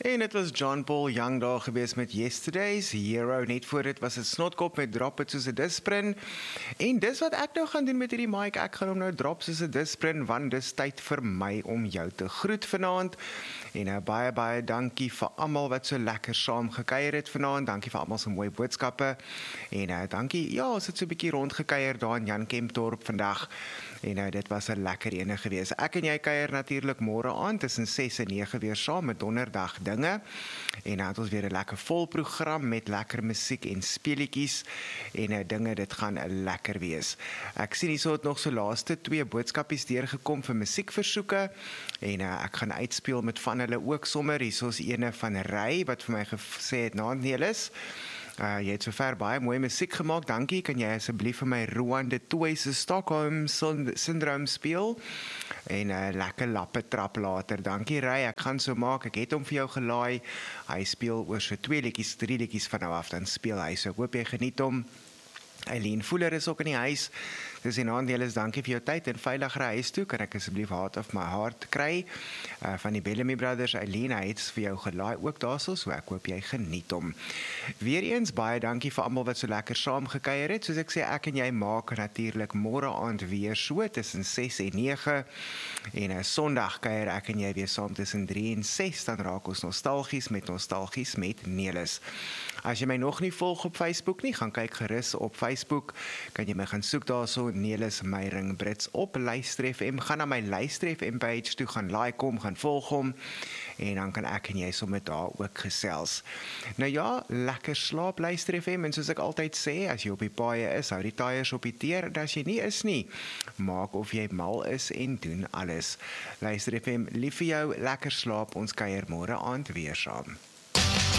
En dit was John Paul Young daar gewees met Yesterday's Hero. Net voor dit was 'n snotkop met Drop It soos 'n disprin. En dis wat ek nou gaan doen met hierdie mic. Ek gaan hom nou drop soos 'n disprin, want dis tyd vir my om jou te groet vanaand. En baie dankie vir almal wat so lekker saam gekuier het vanaand. Dankie vir almal se mooi boodskappe. En dankie, ja, ons het so 'n bietjie rondgekuier daar in Jan Kempdorp vandag. En dit was 'n lekker ene gewees. Ek en jy kuier natuurlik môre aand tussen 6 en 9 weer saam met Donderdag dinge. En dan het ons weer 'n lekker vol program met lekker musiek en speletjies en dinge, dit gaan lekker wees. Ek sien hierso het nog so laaste 2 boodskapies deurgekom vir musiekversoeke en ek gaan uitspeel met van hulle ook sommer. Hierso is ene van Ray wat vir my gesê het, "Naand Nelis, jy het sover baie mooi musiek gemaak, dankie. Kan jy asseblief vir my Rowan de Toey se Stockholm Syndrome speel? En lekker lappe trap later. Dankie Ray, ek gaan so maak. Ek het hom vir jou gelaai. Hy speel oor so 2 liedjies, 3 liedjies van nou af, dan speel hy. So ek hoop jy geniet hom. Eileen Voeler is ook in die huis. Dus in aandeles, dankie vir jou tyd en veiligere huis toe. Kan ek asseblief Heart of My Heart kry van die Bellamy Brothers. Eileen, hy het vir jou gelaai ook daarso, so ek hoop jy geniet hom. Weereens baie dankie vir almal wat so lekker saam gekuier het. Soos ek sê, ek en jy maak natuurlik môre aand weer so tussen 6 en 9 en Sondag kuier ek en jy weer saam tussen 3 en 6. Dan raak ons nostalgies met Nelis. As jy my nog nie volg op Facebook nie, gaan kyk gerus op Facebook. Kan jy my gaan soek daarso Nelis Meyering Brits op Luister FM. Gaan na my Luister FM page toe, gaan like hom, gaan volg hom en dan kan ek en jy sommer daar ook gesels. Nou ja, lekker slaap Luister FM en soos ek altyd sê, as jy op die paaie is, hou die tyres op die teer en as jy nie is nie, maak of jy mal is en doen alles. Luister FM, lief vir jou, lekker slaap, ons kuier môre aand weer saam.